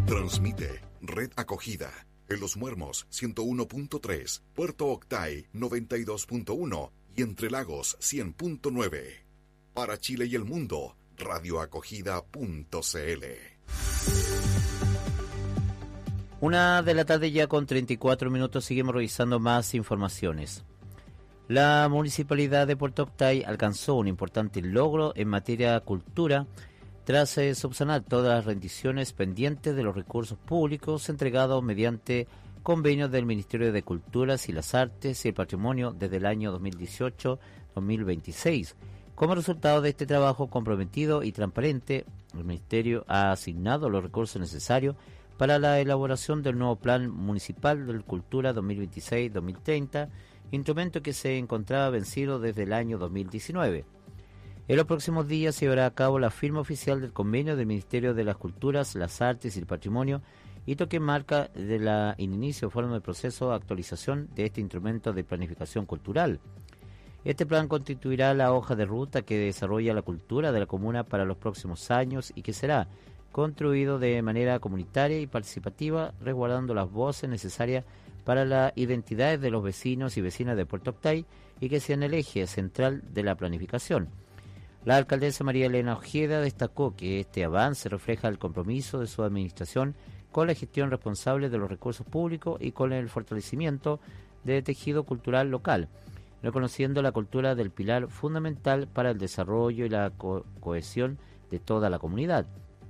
Transmite Red Acogida en Los Muermos 101.3, Puerto Octay 92.1 y Entre Lagos 100.9. Para Chile y el mundo, radioacogida.cl. 1:00 PM ya con 34 minutos. Seguimos revisando más informaciones. La Municipalidad de Puerto Octay alcanzó un importante logro en materia cultura tras subsanar todas las rendiciones pendientes de los recursos públicos entregados mediante convenios del Ministerio de Culturas y las Artes y el Patrimonio desde el año 2018-2026. Como resultado de este trabajo comprometido y transparente, el Ministerio ha asignado los recursos necesarios para la elaboración del nuevo Plan Municipal de Cultura 2026-2030, instrumento que se encontraba vencido desde el año 2019. En los próximos días se llevará a cabo la firma oficial del convenio del Ministerio de las Culturas, las Artes y el Patrimonio, hito que marca el inicio forma del proceso de actualización de este instrumento de planificación cultural. Este plan constituirá la hoja de ruta que desarrolla la cultura de la comuna para los próximos años y que será construido de manera comunitaria y participativa, resguardando las voces necesarias para las identidades de los vecinos y vecinas de Puerto Octay y que sean el eje central de la planificación. La alcaldesa María Elena Ojeda destacó que este avance refleja el compromiso de su administración con la gestión responsable de los recursos públicos y con el fortalecimiento del tejido cultural local, reconociendo la cultura del pilar fundamental para el desarrollo y la cohesión de toda la comunidad.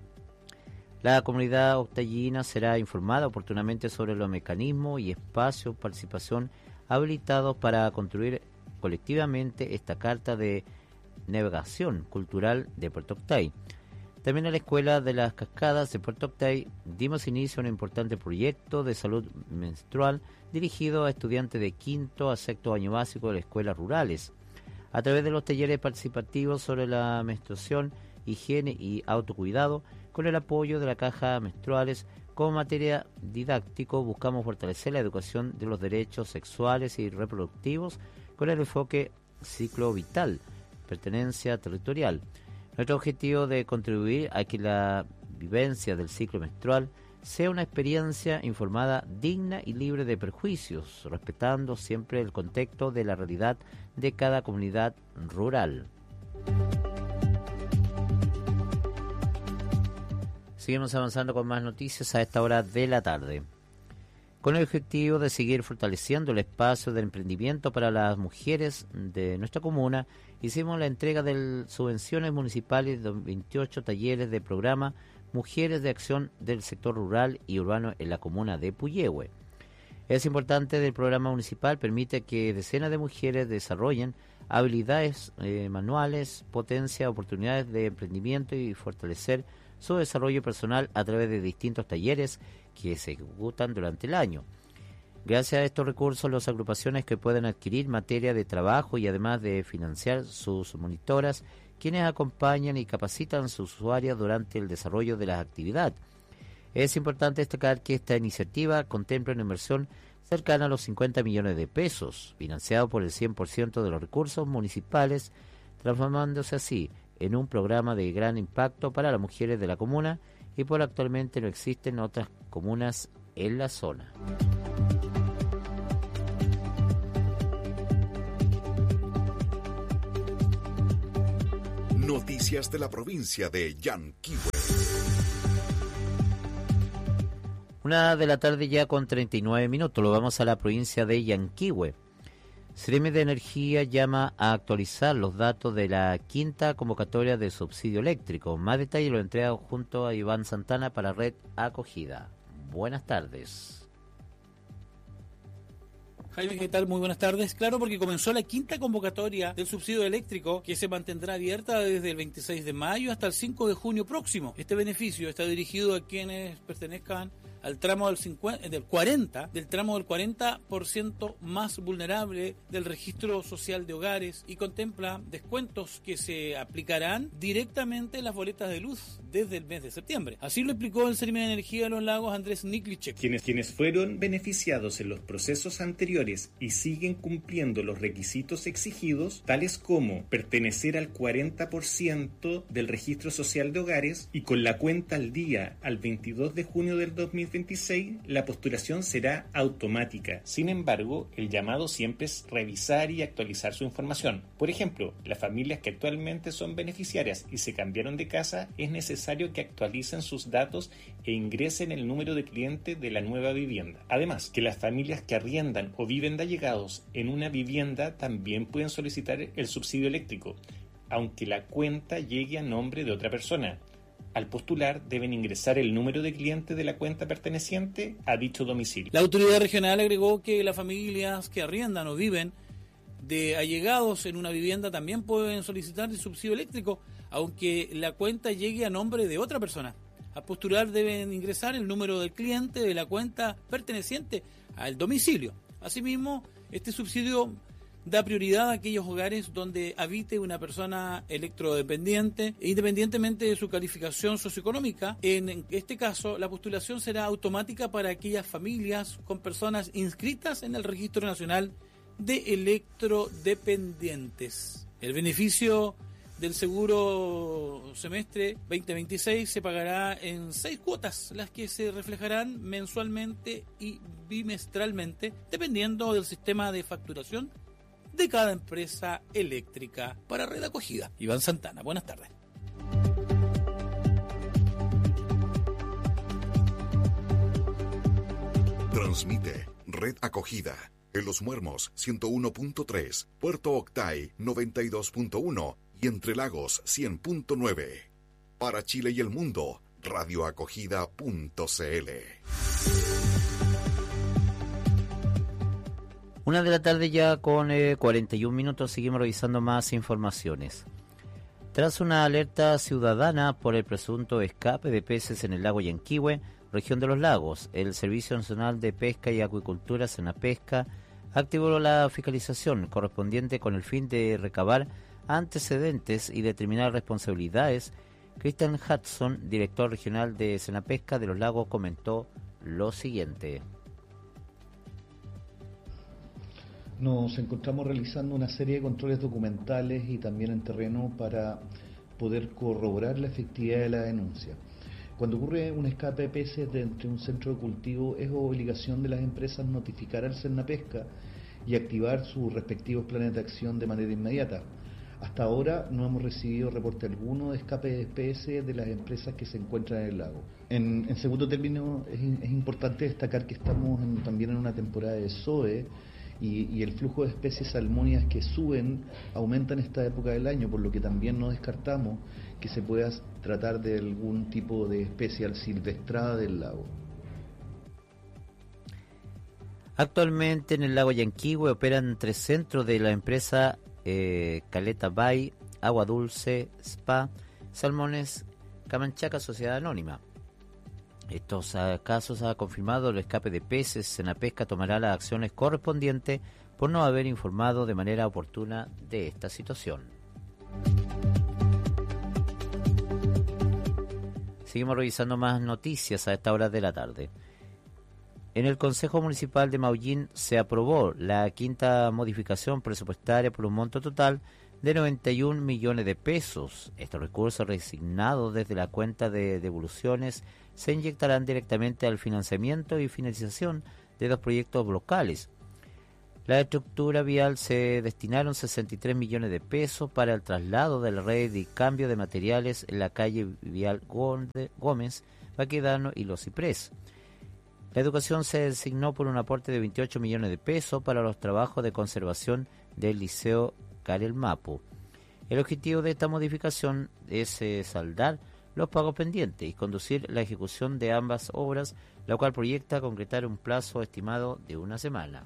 La comunidad octayina será informada oportunamente sobre los mecanismos y espacios de participación habilitados para construir colectivamente esta carta de navegación cultural de Puerto Octay. También en la Escuela de las Cascadas de Puerto Octay dimos inicio a un importante proyecto de salud menstrual dirigido a estudiantes de quinto a sexto año básico de las escuelas rurales. A través de los talleres participativos sobre la menstruación, higiene y autocuidado, con el apoyo de la caja menstruales como materia didáctico, buscamos fortalecer la educación de los derechos sexuales y reproductivos con el enfoque ciclo vital, pertenencia territorial. Nuestro objetivo de contribuir a que la vivencia del ciclo menstrual sea una experiencia informada, digna y libre de prejuicios, respetando siempre el contexto de la realidad de cada comunidad rural. Seguimos avanzando con más noticias a esta hora de la tarde. Con el objetivo de seguir fortaleciendo el espacio del emprendimiento para las mujeres de nuestra comuna, hicimos la entrega de subvenciones municipales de 28 talleres de programa Mujeres de Acción del Sector Rural y Urbano en la comuna de Puyehue. Es importante del programa municipal permite que decenas de mujeres desarrollen habilidades manuales, potencia oportunidades de emprendimiento y fortalecer su desarrollo personal a través de distintos talleres que se ejecutan durante el año. Gracias a estos recursos, las agrupaciones que pueden adquirir materia de trabajo y además de financiar sus monitoras, quienes acompañan y capacitan a sus usuarias durante el desarrollo de las actividades. Es importante destacar que esta iniciativa contempla una inversión cercana a los 50 millones de pesos, financiado por el 100% de los recursos municipales, transformándose así en un programa de gran impacto para las mujeres de la comuna y por actualmente no existen otras comunas en la zona. Noticias de la provincia de Yanquihue. 1:00 PM ya con 39 minutos. Lo vamos a la provincia de Yanquihue. Seremi de Energía llama a actualizar los datos de la quinta convocatoria de subsidio eléctrico. Más detalles lo entrega junto a Iván Santana para Red Acogida. Buenas tardes. Jaime, ¿qué tal? Muy buenas tardes. Claro, porque comenzó la quinta convocatoria del subsidio eléctrico que se mantendrá abierta desde el 26 de mayo hasta el 5 de junio próximo. Este beneficio está dirigido a quienes pertenezcan al tramo del 40% más vulnerable del registro social de hogares y contempla descuentos que se aplicarán directamente en las boletas de luz desde el mes de septiembre. Así lo explicó el Seremi de Energía de los Lagos, Andrés Niklicek. Quienes fueron beneficiados en los procesos anteriores y siguen cumpliendo los requisitos exigidos, tales como pertenecer al 40% del registro social de hogares y con la cuenta al día al 22 de junio del 2026, la postulación será automática. Sin embargo, el llamado siempre es revisar y actualizar su información. Por ejemplo, las familias que actualmente son beneficiarias y se cambiaron de casa, es necesario que actualicen sus datos e ingresen el número de cliente de la nueva vivienda. Además, que las familias que arriendan o viven de allegados en una vivienda también pueden solicitar el subsidio eléctrico, aunque la cuenta llegue a nombre de otra persona. Al postular deben ingresar el número de cliente de la cuenta perteneciente a dicho domicilio. La autoridad regional agregó que las familias que arriendan o viven de allegados en una vivienda también pueden solicitar el subsidio eléctrico, aunque la cuenta llegue a nombre de otra persona. Al postular deben ingresar el número del cliente de la cuenta perteneciente al domicilio. Asimismo, este subsidio da prioridad a aquellos hogares donde habite una persona electrodependiente, independientemente de su calificación socioeconómica. En este caso, la postulación será automática para aquellas familias con personas inscritas en el Registro Nacional de Electrodependientes. El beneficio del seguro semestre 2026 se pagará en 6 cuotas, las que se reflejarán mensualmente y bimestralmente, dependiendo del sistema de facturación de cada empresa eléctrica. Para Red Acogida, Iván Santana, buenas tardes. Transmite Red Acogida en Los Muermos 101.3, Puerto Octay 92.1 y Entre Lagos 100.9. Para Chile y el mundo, radioacogida.cl. 1 de la tarde ya con 41 minutos, seguimos revisando más informaciones. Tras una alerta ciudadana por el presunto escape de peces en el lago Yanquihue, región de los lagos, el Servicio Nacional de Pesca y Acuicultura, Senapesca, activó la fiscalización correspondiente con el fin de recabar antecedentes y determinar responsabilidades. Christian Hudson, director regional de Senapesca de los Lagos, comentó lo siguiente. Nos encontramos realizando una serie de controles documentales y también en terreno para poder corroborar la efectividad de la denuncia. Cuando ocurre un escape de peces de entre un centro de cultivo, es obligación de las empresas notificar al Senapesca y activar sus respectivos planes de acción de manera inmediata. Hasta ahora no hemos recibido reporte alguno de escape de peces de las empresas que se encuentran en el lago. En segundo término, es importante destacar que estamos también en una temporada de SOE, y el flujo de especies salmónidas que aumenta en esta época del año, por lo que también no descartamos que se pueda tratar de algún tipo de especie silvestrada del lago. Actualmente en el lago Yanquihue operan 3 centros de la empresa Caleta Bay, Agua Dulce, Spa, Salmones, Camanchaca Sociedad Anónima. Estos casos ha confirmado el escape de peces. Senapesca tomará las acciones correspondientes por no haber informado de manera oportuna de esta situación. Seguimos revisando más noticias a esta hora de la tarde. En el Consejo Municipal de Maullín se aprobó la 5ª modificación presupuestaria por un monto total de 91 millones de pesos. Estos recursos resignados desde la cuenta de devoluciones se inyectarán directamente al financiamiento y finalización de 2 proyectos locales. La estructura vial se destinaron 63 millones de pesos para el traslado de la red y cambio de materiales en la calle vial Gómez, Baquedano y Los Ciprés. La educación se designó por un aporte de 28 millones de pesos para los trabajos de conservación del Liceo Karel Mapu. El objetivo de esta modificación es saldar los pagos pendientes y conducir la ejecución de ambas obras, la cual proyecta concretar un plazo estimado de 1 semana.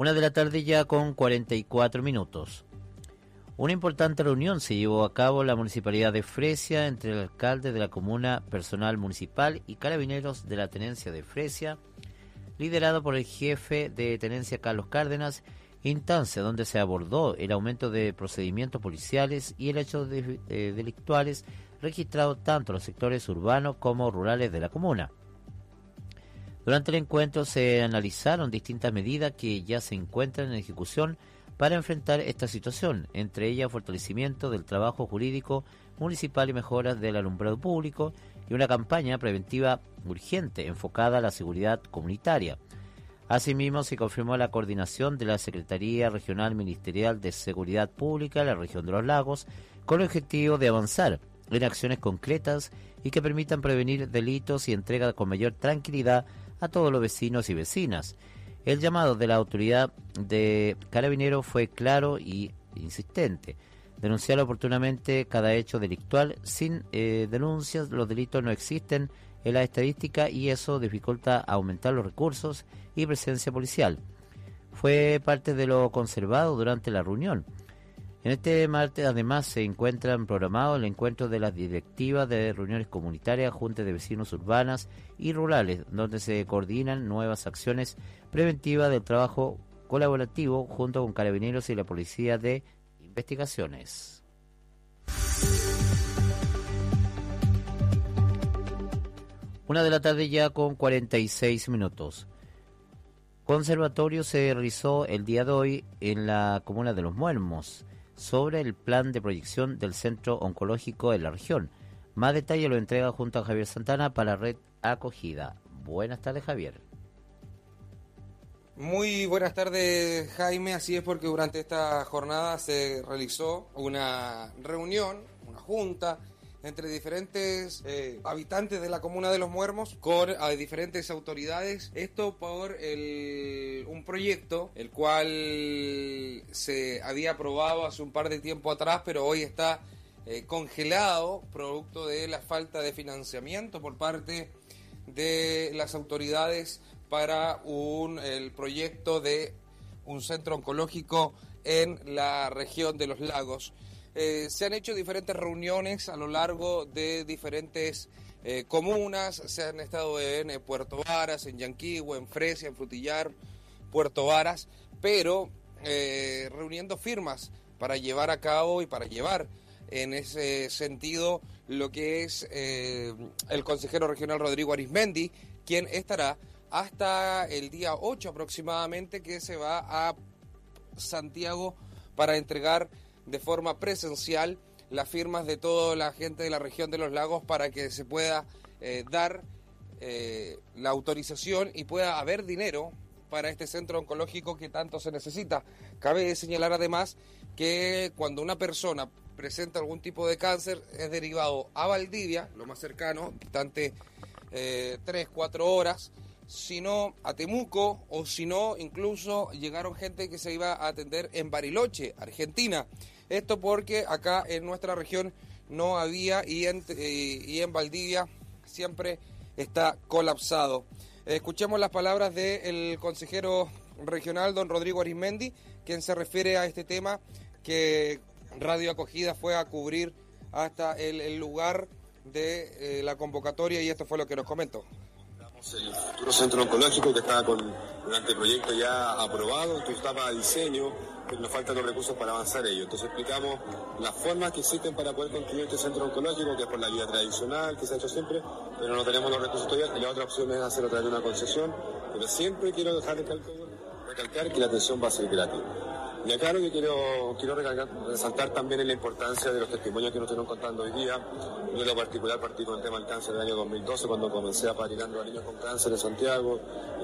1 de la tarde ya con 44 minutos. Una importante reunión se llevó a cabo en la Municipalidad de Fresia entre el alcalde de la comuna, personal municipal y carabineros de la Tenencia de Fresia, liderado por el jefe de Tenencia Carlos Cárdenas, instancia donde se abordó el aumento de procedimientos policiales y el hecho delictuales registrados tanto en los sectores urbanos como rurales de la comuna. Durante el encuentro se analizaron distintas medidas que ya se encuentran en ejecución para enfrentar esta situación, entre ellas fortalecimiento del trabajo jurídico municipal y mejoras del alumbrado público y una campaña preventiva urgente enfocada a la seguridad comunitaria. Asimismo, se confirmó la coordinación de la Secretaría Regional Ministerial de Seguridad Pública de la región de los Lagos con el objetivo de avanzar en acciones concretas y que permitan prevenir delitos y entrega con mayor tranquilidad a todos los vecinos y vecinas. El llamado de la autoridad de Carabineros fue claro y insistente: denunciar oportunamente cada hecho delictual. Sin denuncias, los delitos no existen en la estadística y eso dificulta aumentar los recursos y presencia policial. Fue parte de lo conservado durante la reunión. En este martes, además, se encuentran programados el encuentro de las directivas de reuniones comunitarias, juntas de vecinos urbanas y rurales, donde se coordinan nuevas acciones preventivas del trabajo colaborativo junto con Carabineros y la Policía de Investigaciones. Una de la tarde ya con 46 minutos. Conservatorio se realizó el día de hoy en la comuna de Los Muermos sobre el plan de proyección del Centro Oncológico en la región. Más detalle lo entrega junto a Javier Santana para Red Acogida. Buenas tardes, Javier. Muy buenas tardes, Jaime. Así es, porque durante esta jornada se realizó una reunión, una junta entre diferentes habitantes de la comuna de Los Muermos con diferentes autoridades. Esto por un proyecto el cual se había aprobado hace un par de tiempo atrás, pero hoy está congelado producto de la falta de financiamiento por parte de las autoridades para el proyecto de un centro oncológico en la región de los lagos. Se han hecho diferentes reuniones a lo largo de diferentes comunas. Se han estado en Puerto Varas, en Yanquihue, en Fresia, en Frutillar, Puerto Varas, pero reuniendo firmas para llevar a cabo y para llevar en ese sentido lo que es el consejero regional Rodrigo Arismendi, quien estará hasta el día 8 aproximadamente, que se va a Santiago para entregar de forma presencial las firmas de toda la gente de la región de los lagos para que se pueda dar la autorización y pueda haber dinero para este centro oncológico que tanto se necesita. Cabe señalar además que cuando una persona presenta algún tipo de cáncer es derivado a Valdivia, lo más cercano, distante 3-4 horas, sino a Temuco, o si no, incluso llegaron gente que se iba a atender en Bariloche, Argentina. Esto porque acá en nuestra región no había y en Valdivia siempre está colapsado. Escuchemos las palabras del consejero regional, don Rodrigo Arismendi, quien se refiere a este tema que Radio Acogida fue a cubrir hasta el lugar de la convocatoria, y esto fue lo que nos comentó. El futuro centro oncológico que estaba con un anteproyecto ya aprobado, que estaba a diseño, pero nos faltan los recursos para avanzar ello. Entonces explicamos las formas que existen para poder construir este centro oncológico, que es por la vía tradicional, que se ha hecho siempre, pero no tenemos los recursos todavía, y la otra opción es hacerlo a través de una concesión, pero siempre quiero dejar de recalcar que la atención va a ser gratis. Y acá lo que quiero resaltar también es la importancia de los testimonios que nos están contando hoy día. Yo en lo particular partí con el tema del cáncer del año 2012, cuando comencé a padrinar a niños con cáncer en Santiago.